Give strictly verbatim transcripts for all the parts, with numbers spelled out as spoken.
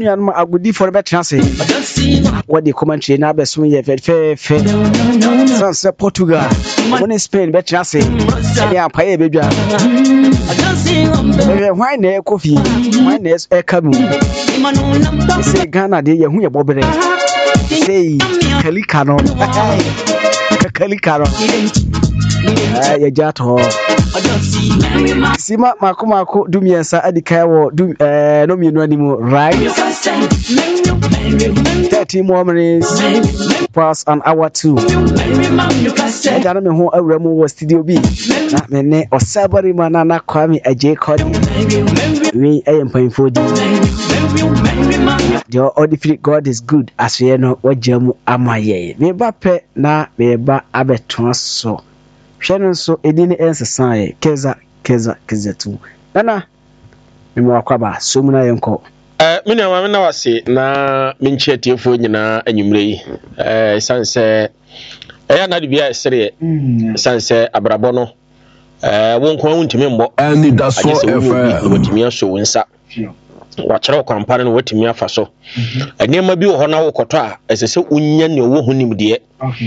Mian Agudi for better chance. What the commentary now be soon ye fair fair. Sans Portugal. When Spain better chance. Yeah, pay baby. Why ne coffee? Why ne a canoe? Say Ghana, dear, who you bobber. Say Calicano. Calicano. Ah, jato. Sima makumako dumiensa adikawo dum eh no mienu animu right. thirty more minutes past an hour two. I don't know who awremu was studio B. Na me ne osabari mana na Kwame Aje Kodi. We am paying for the the God is good as we know what jamu amaye. Me ba pe na me ba abeton so. Hwene so edini ensesan keza keza kezetu. Nana me mo akwaba so mu na yenko. Eh me na na wase na me nchie tiefo nyina anwumre yi. Eh sanse eya na de bia esere sanse abrabo no eh won ko wuntimi mbo ani da so efa wotimi aso wonsa wachara kwampare no wotimi afa so enema bi wo ho na wo koto a esese unya ne wo hu nimde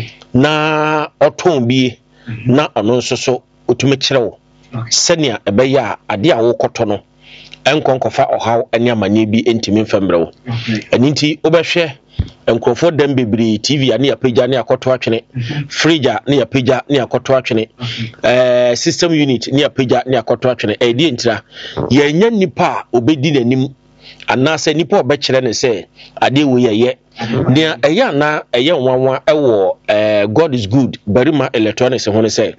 na oton bi na ono nso so otumi kire wo senia ebeya ade a wo koto no enkonkofa ohaw ene amanye bi entimi mfembre wo eninti obehwe enkrofo dem bebri T V ani apeja ni akoto atwene fridge ni apeja ni akoto atwene eh system unit ni apeja ni akoto atwene e di entira ye nya nipa obedi nanim anase nipa obekire ne se ade wo ye ne eya na eye nwanwa ewo eh God is good barima electronics ho ne se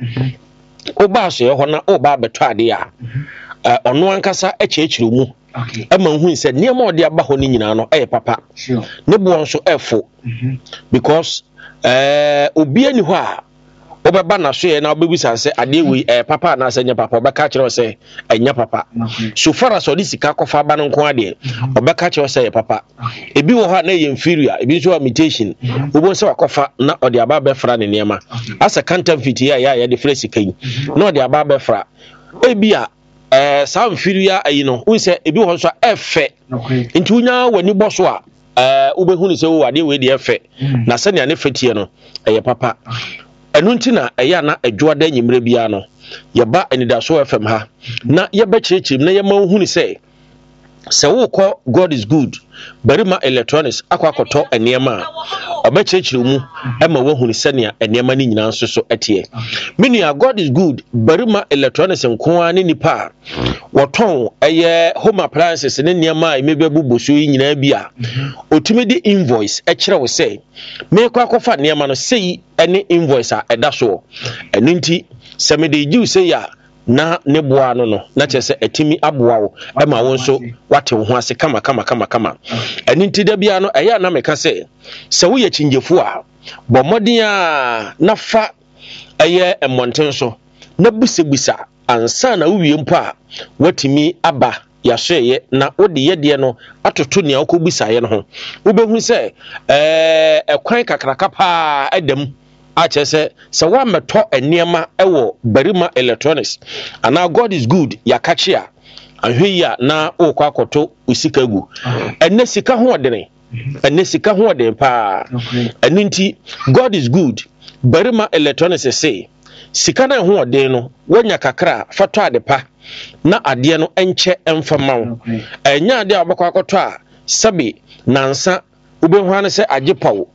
oba so ye ho na oba beto ade a ono ankasa echechire mu okay ama hu se niam ode aba ho ni nyina no eh papa sure ne bo nso efo mhm because eh obi ani ho a obeba na so ye na obebusa se ade wi eh papa na asenya papa obeka kire se enya papa so far as odi sika kofa ba no nko ade obeka kire se ye papa ebi wo ha na ye inferior ebi so imitation obo se wakofa na ode aba be fra ne niam asa counterfeit ya ya ye de fra sika yi na ode aba be fra ebi a eh sam firia ayi no unse ebi ho so efe nti unya wani boso a eh ubehu ni se wo ade we de efe na se ne ne fetie no eye papa enu nti na eya na adwoada nyimre bia no ye ba enidaso F M ha na ye ba chirechirim na ye ma hu ni se se wo ko God is good barima electronics akwa akoto enema obechechiri mu ema wo hu ni se ne enema ni nyina nso so etie menua God is good barima electronics nko ani nipa woton eye home appliances ne niema emebebu boso yi nyina bia otumi di invoice e kire wo se me kwa akofa niema no sei ene invoice a eda so enu nti se me de jiu se ya na ne boa no no na chese etimi aboa wo e ma won so wate ho ase kama kama kama kama eni ntida bia no eya na meka se se wo ye chinjefu a bo modin a na fa eye emonten so na busebusa ansa na wiye mpo a watimi aba ya hweye na odi yede no atoto ne akobusa ye no ho wo behu se eh ekwan kakraka pa edam achese se wa meto eniema ewo barima electronics ana God is good yakachia ahweya na okwa akoto usika gu enne sika ho odene enne sika ho odene pa eninti God is good barima electronics say sika na ho odene no wonya kakra fato ade pa na ade no enche emfama wo enya ade abakwa akoto a sabi nansa ubehu ane se ajepawo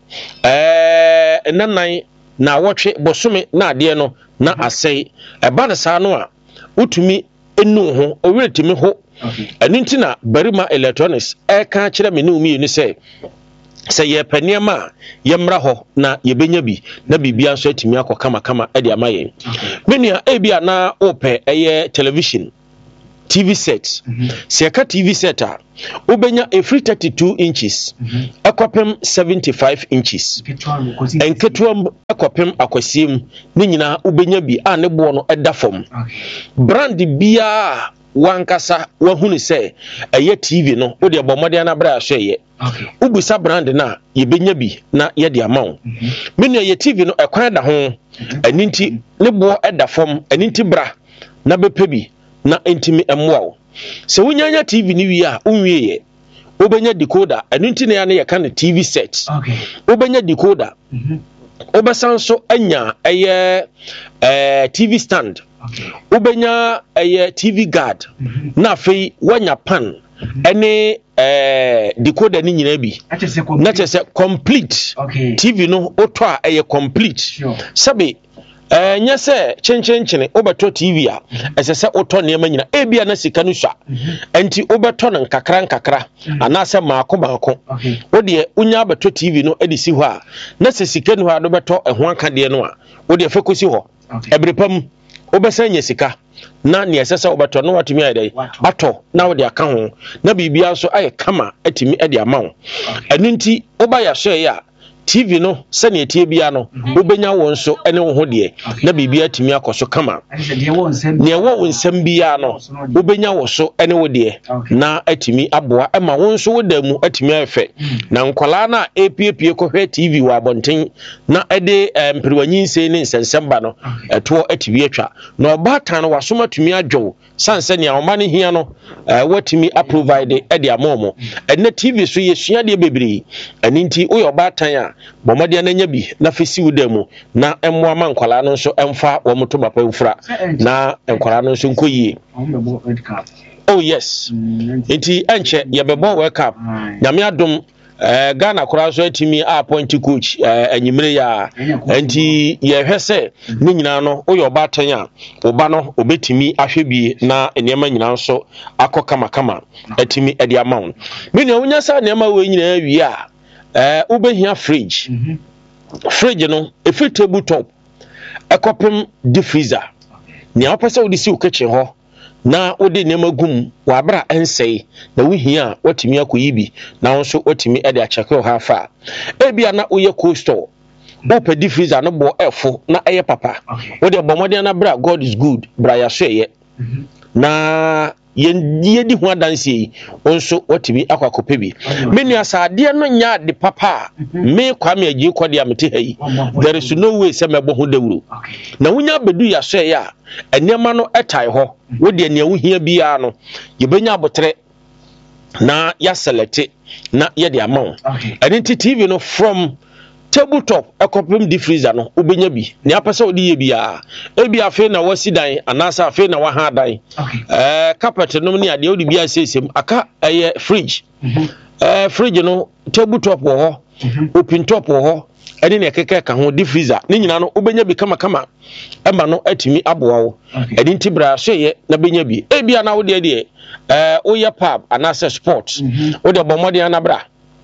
eh enanan na wotwe bosome na ade no na asei eba na sa no a utumi enu ho oweretimi ho aninti na barima electronics e ka kire me numi ni se se ye paniema ye mra ho na ye benya bi na bibia so atimi akokama kama e de amaye menua e bia na ope eye television T V set mm -hmm. Seka T V set a ubenya a free thirty-two inches mm -hmm. Akwapem seventy-five inches enketuam akwapem akwasiem ni nyina ubenya bi a ne bo no eda fom okay. Brand bia wankasa wahunu se eye T V no ode bomode na bra ahweye okay. Ubusa brand na yebenya bi na ye de amawo mm -hmm. Menu ye T V no ekwan da ho mm -hmm. Aninti ne bo eda fom aninti bra na bepebi na intimi emwa se wunyanya T V ni wi a unwie ye wobenya decoder enu nti na ya na yɛka no T V set okay wobenya decoder mhm obesan so anya eye eh T V stand okay wobenya eye T V guard na afei wanya pan ene eh decoder ni nyina bi na chese complete okay T V no oto a eye complete sure sabe eh nya se chenchenchene obeto T V a esese oto ne nyina ebia na sika no swa enti obeto no nkakra nkakra anase maako maako okay wode unya beto T V no edisi ho a na se sika no ha do beto eho aka de no a wode fekosi ho ebrepam obesanya sika na ne esese obeto no watumi ayede ato na wode aka ho na bibia so aye kama atimi ede amawo enu nti oba ya so ya T V no se ne tie bia no wobenya won so ene wo ho de na bibia atimi akoso kama ne wo nsem bia no wobenya wo so ene wo de na atimi aboa ema won so wodamu atimi afe na nkwala na epiepie ko hwe T V wa abonten na ede mperwanyi nse ne nsensem no eto atiwi atwa na obatan no wasoma tumi adwo sanse ne awoma ne hia no watimi aprovide ede amomo ene T V so yesua de bebre eni nti oyo obatan a bomade na nya bi na fesi wudamu na emmoa man kwala no so emfa wo moto bapa mfura na enkwala no so nkoyie oh yes enti enche ye bebo wake up nyame adom eh Ghana kora so atimi appoint coach eh anyimire ya enti ye hwese ni nyina no oyo obatan a oba no obetimi ahwebi na enema nyina so akokama kama atimi edi amount me ne onya sa enema we nyina awie a eh ubehia fridge mm -hmm. fridge no efi table top ekopem deep freezer ni apese odi si uketche ho na odi nema gum wa bra ensei na wuhia watimi akoyibi na wonso watimi ede acheke ho afa ebia na oye cold store ope deep freezer no bo efo na eye papa odi bomode na bra God is good bra ya so ye mm -hmm. na yedi ho adanse yi onso watimi akwakope bi menu asade no nya de papa me kwame agi kwode amete hayi there is no way se mebo ho dawuro na wunya bedu ya so ya enema no etai ho wode ania wuhia bia no yebenya abotre na ya select na ye de amount and T V no from tabletop ekopem deep freezer no obenya bi ne apese odi ye bia ebi afi na wasidan anasa afi na waha dan eh carpet no ni ade odi bia sesem aka eh fridge eh fridge no tabletop wo ho open top wo ho ene ne keke ka ho deep freezer ni nyina no obenya bi kama kama ema no atimi aboa wo edi ntibra so ye na benya bi ebi na wo de de eh oya pub anasa sport wo de bomode na bra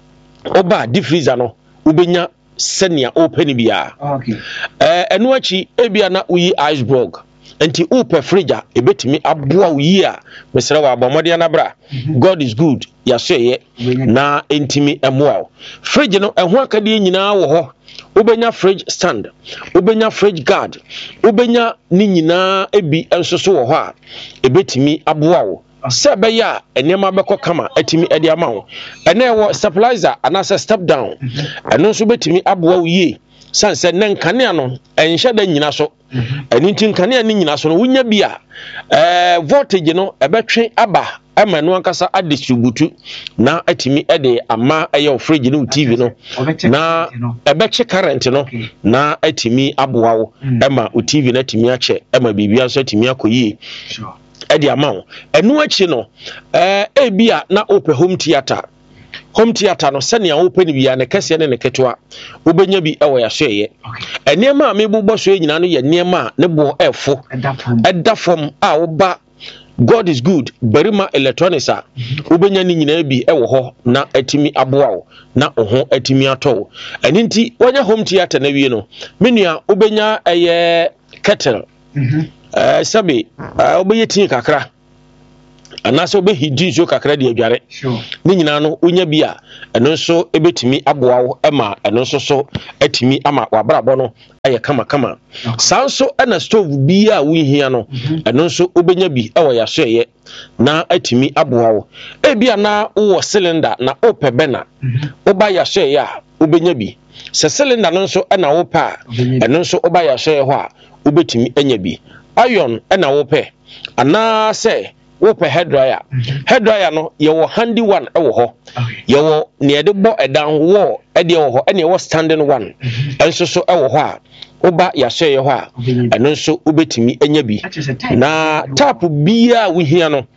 oba deep freezer no obenya senia open bia okay eh enu achi ebia na uyi iceberg enti open fridge ebetimi aboa uyi a mesra wa abomode na bra God is good ya so ye na entimi emoa fridge no eho akade nyina wo ho obenya fridge stand obenya fridge guard obenya ni nyina ebi ensoso wo ho a ebetimi aboa wo sebe ya enema beko kama atimi edi amawo ene wo stabilizer anasa step down eno so betimi aboa uyi sanse ne nkane ano enhye da nyina so eni nti nkane ani nyina so no wunya bia eh voltage no ebetwe aba ama no ankasa adistribute na atimi ede ama aye fridge no T V no na ebeche current no na atimi aboa wo ama o T V na atimi ache ama bibia so atimi akoyi sure edi amawo enu achi no eh ebia na open home theater home theater no sene ya open bia ne kese ne ne ketwa obenya bi ewo ya soye enema mebubo so nyina no ye nema ne bo efo edafom a oba God is good berima electronics a obenya ni nyina bi ewo ho na atimi aboawo na oho atimi ato eni nti wonya home theater na wie no menua obenya eye kettle mhm eh sabi obeye tin kakra anaso be hidi so kakra de adware sure ni nyina no onya bi a eno so ebetimi aboawo ema eno so so atimi ama wabrabo no aye kama kama sanso ana stove bi a wihia no eno so obenya bi ewo ya so ye na atimi aboawo ebia na wo cylinder na ope bena oba ya so ye a obenya bi se cylinder no so ana wo pa eno so oba ya so ye ho a obetimi anya bi iron ena wo pe ana se wope hair dryer hair dryer no ye wo handy one e wo ho ye wo ne de bo edan wo e de wo ho e ne wo standing one enso so e wo ho a oba ya hye ye ho a eno nso obetimi enya bi na tap bia wo hia no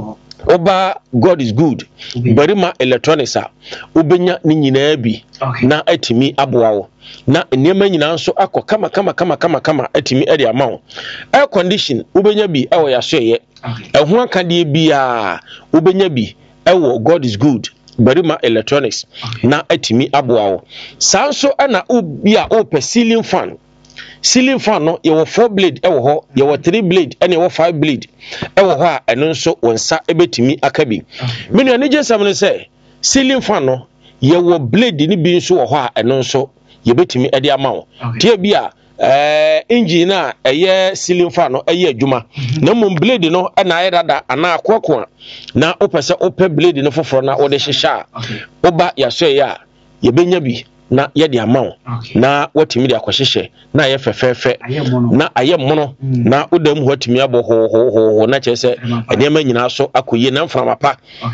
oba God is good barima electronics a obenya ni nyina bi na atimi aboa wo na enema nyina nso akọ kama kama kama kama kama atimi e de ama wo air condition obenya bi e wo ya hye ye ehun akade bia obenya bi e wo God is good barima electronics na atimi aboa wo sanso na obi a ope ceiling fan ceiling fan no ye wo four blade e wo ho ye wo three blade ene wo five blade e wo ho a eno nso wonsa ebetimi akabi menu ani jesam ne say ceiling fan no ye wo blade ni bi nso wo ho a eno nso ye betimi e de ama wo tie bi a eh engine na eye ceiling fan no eye adwuma na mum blade no na aye dada ana akoko na opese ope blade no foforo na wo de hyehya oba ya so ye a ye benya bi na ye de ama wo na watimi de akohyehye na ye fefefe na aye mono na odam watimi abo ho ho ho na chese enema nyina so akoye na mframa pa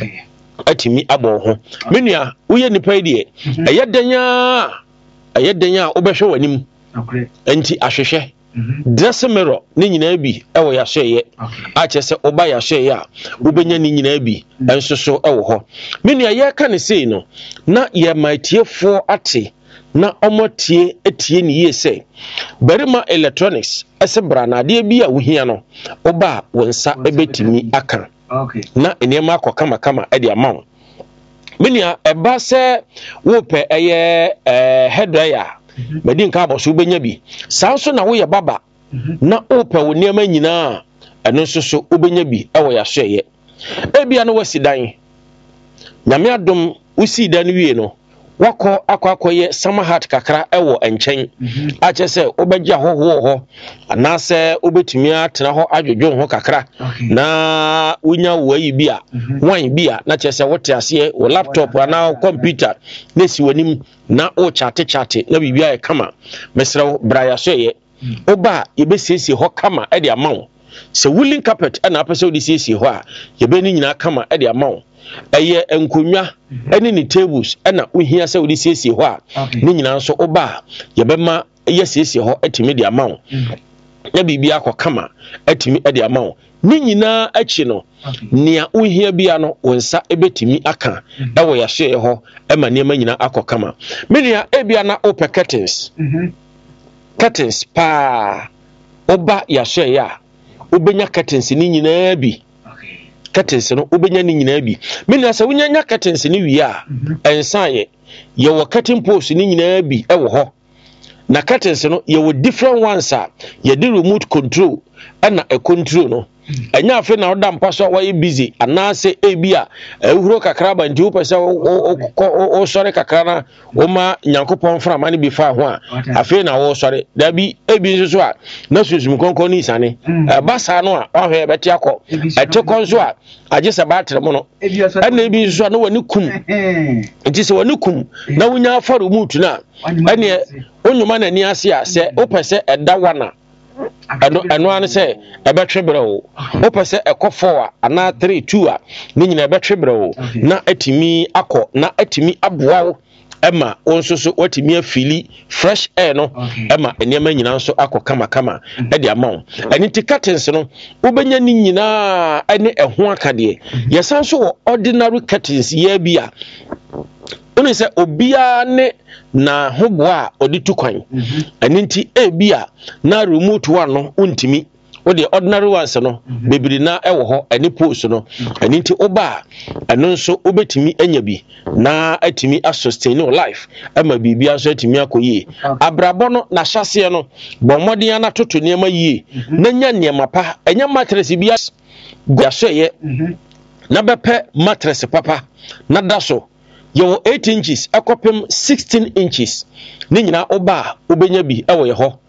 atimi abo ho menua uye nipa die eye danya eye danya obehwe wanim enti ahwehwe dressing mirror ni nyina bi ewo ya hweye a chese oba ya hweye a obenya ni nyina bi enso so ewo ho menua ye ka ne sei no na ye maitiefo ate na omotie etie ni ye sei barima electronics ese branade bi a wohia no oba wonsa ebetimi aka na enema akokama kama e de amawo menua eba se wo pe eye eh hair dryer medin ka boso benya bi sanso na wo ye baba na ope wo niam nyina eno so so obenya bi e wo ya hweye ebia no wasidan nyame adom usi dan wie no wako akwakoye samahat kakra e wo enchen a chese obegya hoho ho anase obetumi atena ho adwodwo ho kakra na unya wayi bia wan bia na chese wote ase wo laptop ana computer na si wanim na o chate chate na bibia e kama mesrew braya so ye oba yebesiesie ho kama e de amawo se woolen carpet ana apese odisiesie ho a yebeni nyina kama e de amawo eye enkonwa ene ni tables ana ohia se wodi siesie ho a ni nyina nso oba yebema eye siesie ho atimi de amawo ya bibia akokama atimi de amawo ni nyina achi no nia ohia bia no wonsa ebetimi aka ewo ya hye ho ema niam nyina akokama menia ebia na open curtains curtains pa oba ya hye ya obenya curtains ni nyina bi curtains no obenya ni nyina bi menia se wonya curtains ni wi a ensan ye ye wo curtain post ni nyina bi e wo ho na curtains no ye wo different ones a ye di remote control ana e control no anya afi na oda mpa so wa busy anase ebia ehuro kakra ba nti wo pese o sore kakra na wo ma nyankopon fra ma ne bi fa ho a afi na wo sore da bi ebi nso so a na susum konkon ni sane basa no a ohwe beti akọ ete konso a agese ba atre mo no ana ebi nso na wani kum nti se wani kum na wonya faru mutu na ene onyuma na ni ase a se wo pese eda wana ano ano an se ebetwe brewo opese ekofo ana three two a ni nyina ebetwe brewo na atimi akọ na atimi aboawo ema onsoso watimi afili fresh air no ema enema nyina nso akọ kama kama e de amawo eni curtains no obenya ni nyina ene eho akade yesanso wo ordinary curtains ye bia oni se obia ne na hoboa odi tukwan ani nti ebia na remote one no untimi odi ordinary ones no bebiri na ewo ho ani post no ani nti oba eno nso obetimi anya bi na atimi sustain your life ama bibia so atimi akoyie abrabo no na hyase no bomodin na toto niam yie na nya niam pa enya mattress bia gwasoye na bepe mattress papa na daso yo eight inches akopem sixteen inches ni nyina oba obenya bi ewo ye ho